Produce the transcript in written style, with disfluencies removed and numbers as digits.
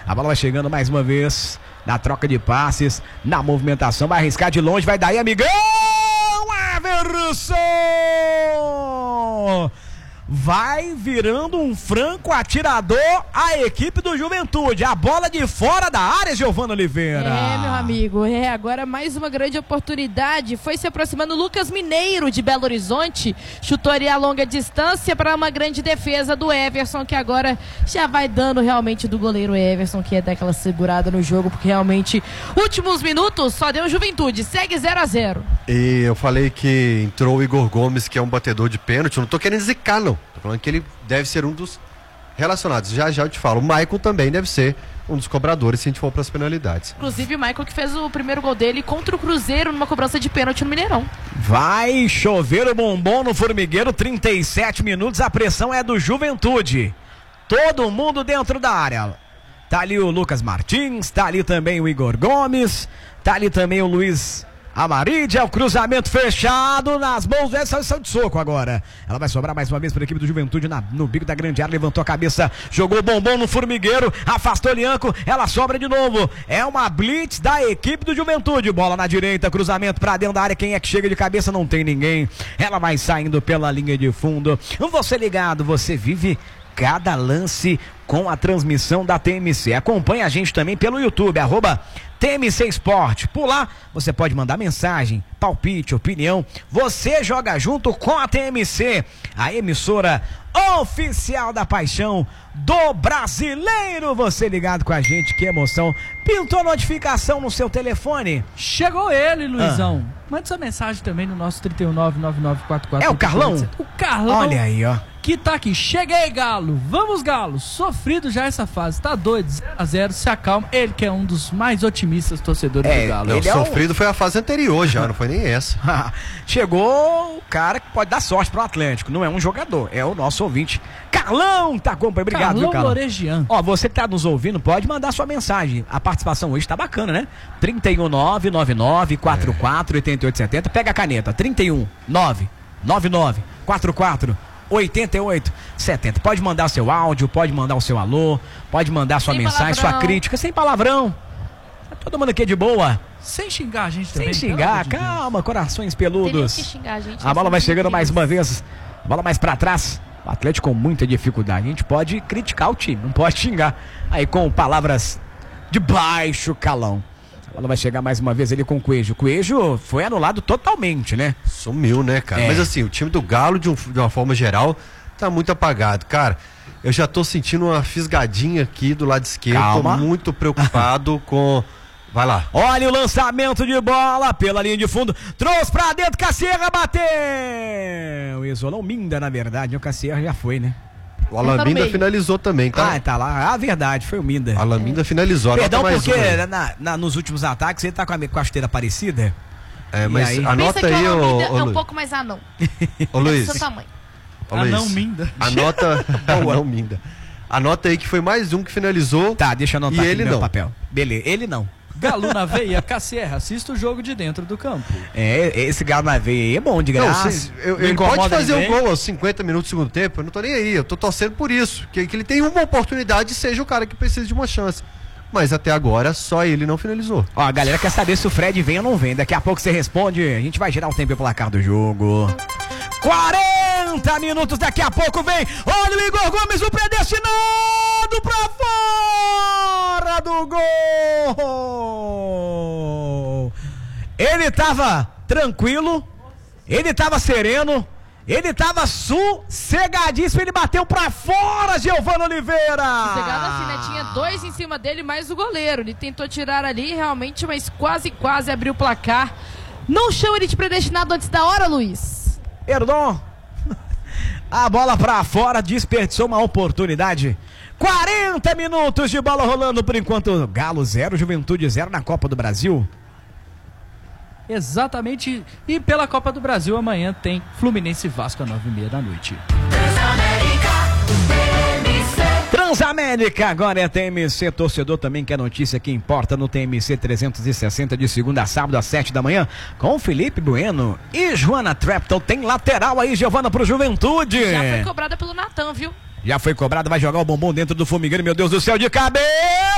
A bola vai chegando mais uma vez na troca de passes, na movimentação, vai arriscar de longe, vai daí, amigão! Everson! Vai virando um franco atirador a equipe do Juventude. A bola de fora da área, Giovana Oliveira. Meu amigo, agora mais uma grande oportunidade. Foi se aproximando o Lucas Mineiro de Belo Horizonte. Chutou ali a longa distância para uma grande defesa do Everson, que agora já vai dando realmente do goleiro Everson, que é daquela segurada no jogo, porque realmente, últimos minutos, só deu Juventude. Segue 0-0. E eu falei que entrou o Igor Gomes, que é um batedor de pênalti. Eu não tô querendo zicar, não. Tô falando que ele deve ser um dos relacionados. Já eu te falo. O Maicon também deve ser um dos cobradores se a gente for para as penalidades. Inclusive o Maicon que fez o primeiro gol dele contra o Cruzeiro numa cobrança de pênalti no Mineirão. Vai chover o bombom no formigueiro. 37 minutos. A pressão é do Juventude. Todo mundo dentro da área. Tá ali o Lucas Martins. Tá ali também o Igor Gomes. Tá ali também o Luiz Amarídia, o cruzamento fechado nas mãos dessa de soco agora. Ela vai sobrar mais uma vez para a equipe do Juventude no bico da grande área, levantou a cabeça, jogou o bombom no formigueiro, afastou o Lianco, ela sobra de novo. É uma blitz da equipe do Juventude. Bola na direita, cruzamento para dentro da área. Quem é que chega de cabeça? Não tem ninguém. Ela vai saindo pela linha de fundo. Você ligado, você vive cada lance com a transmissão da TMC. Acompanhe a gente também pelo YouTube, @TMC Esporte. Por lá, você pode mandar mensagem, palpite, opinião. Você joga junto com a TMC, a emissora oficial da paixão do brasileiro. Você ligado com a gente, que emoção. Pintou notificação no seu telefone? Chegou ele, Luizão. Mande sua mensagem também no nosso 3199944. É o Carlão? O Carlão. Olha aí, ó. Que tá aqui. Cheguei, Galo. Vamos, Galo. Sofrido já essa fase. Tá doido. 0-0. Se acalma. Ele que é um dos mais otimistas torcedores do Galo. Não, sofrido foi a fase anterior já, não foi nem essa. Chegou o cara que pode dar sorte pro Atlético. Não é um jogador, é o nosso ouvinte. Carlão tá acompanhando. Obrigado, Carlão Carlão. Loregian. Ó, você que tá nos ouvindo, pode mandar sua mensagem. A participação hoje tá bacana, né? 31999448870. Pega a caneta. 31999448870. Pode mandar seu áudio, pode mandar o seu alô, pode mandar sua mensagem, sua crítica, sem palavrão. Todo mundo aqui é de boa. Sem xingar a gente também. Sem xingar, calma, corações peludos. Teria que xingar a gente. A bola vai chegando mais uma vez. A bola mais pra trás. O Atlético com muita dificuldade. A gente pode criticar o time, não pode xingar. Aí com palavras de baixo calão. A bola vai chegar mais uma vez ali com o Coelho. O Coelho foi anulado totalmente, né? Sumiu, né, cara? Mas assim, o time do Galo, de uma forma geral, tá muito apagado. Cara, eu já tô sentindo uma fisgadinha aqui do lado esquerdo. Calma. Tô muito preocupado com... Vai lá. Olha o lançamento de bola pela linha de fundo. Trouxe pra dentro, Cassierra bateu. Isolou Minda, na verdade. O Cassierra já foi, né? O Alan Minda finalizou também, tá? Tá lá. Verdade, foi o Minda. Alan Minda finalizou. Perdão, porque nos últimos ataques ele tá com a chuteira parecida. Mas aí... anota aí, é um pouco mais anão. Ô Luiz. É do seu tamanho. Anão Minda. Anota. Anão Minda. Anota aí que foi mais um que finalizou. Tá, deixa eu anotar e ele no meu não. papel. Beleza, ele não. Galo na veia, Cassierra, assista o jogo de dentro do campo. Esse Galo na veia aí é bom de graça. Ele pode fazer o gol aos 50 minutos do segundo tempo, eu não tô nem aí, eu tô torcendo por isso. Que ele tenha uma oportunidade e seja o cara que precisa de uma chance. Mas até agora, só ele não finalizou. Ó, a galera quer saber se o Fred vem ou não vem. Daqui a pouco você responde, a gente vai girar um tempo e o placar do jogo. 40 minutos, daqui a pouco vem. Olha o Igor Gomes, o predestinado pra fora do gol. Ele tava tranquilo, ele tava sereno, ele tava sossegadíssimo, ele bateu pra fora, Giovana Oliveira. Sossegado assim, né? Tinha dois em cima dele, mais o goleiro. Ele tentou tirar ali, realmente, mas quase abriu o placar. Não chama ele de predestinado antes da hora, Luiz? Perdão. A bola pra fora, desperdiçou uma oportunidade. 40 minutos de bola rolando por enquanto. Galo 0, Juventude 0 na Copa do Brasil. Exatamente. E pela Copa do Brasil amanhã tem Fluminense e Vasco às 9h30 da noite. Transamérica, agora é TMC, torcedor também quer notícia que importa no TMC 360 de segunda a sábado às 7 da manhã com Felipe Bueno e Joana Trepton. Tem lateral aí, Giovana, pro Juventude. Já foi cobrada pelo Natan, viu? Já foi cobrada, vai jogar o bombom dentro do formigueiro, meu Deus do céu, de cabeça!